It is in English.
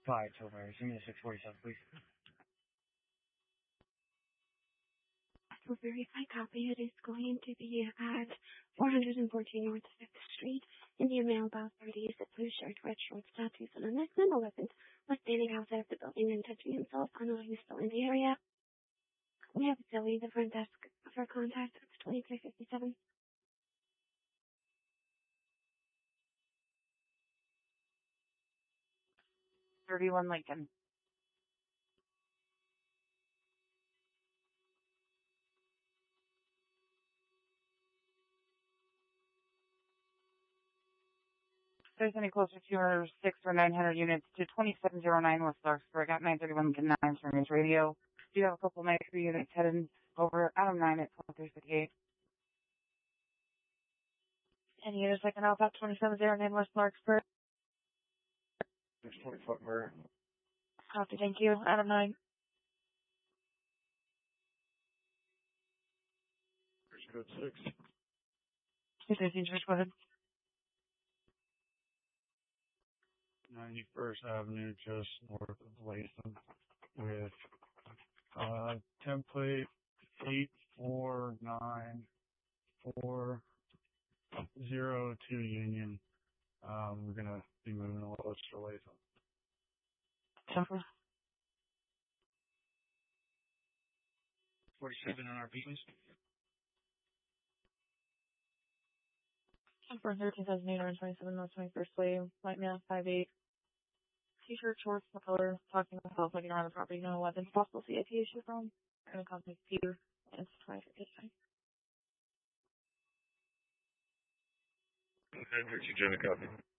5 Tilbury. Give me the 647, please. For verified copy, it is going to be at 414 North 5th Street, Indian mailbox 30 is a blue shirt, red shorts, tattoos on a neck, no weapons, was standing outside of the building and touching himself. I know he's still in the area. We have Zoe, the front desk for contact. It's 2357. 31 Lincoln. If there's any closer to or 6 or 900 units to 2709 West Larkspur. Got 931 Lincoln 9 from his radio. Do you have a couple night units heading over Adam 9 at 2358? Any units I can help out 2709 West Larkspur? There's 20-foot murder. Copy, thank you. Adam 9. There's code 6. 215, go ahead. 91st Avenue, just north of Latham, with template 84942 Union. We're gonna be moving a little to Latham. Temper. 47 on our beacons. Temper 13,827 North 21st Way, light mail 58. T-shirt, shorts, no color, talking to myself, looking around the property, no weapons, possible CIP issue from. I'm going to contact Peter, and it's 2558. Okay, Richie, Jenna, copy.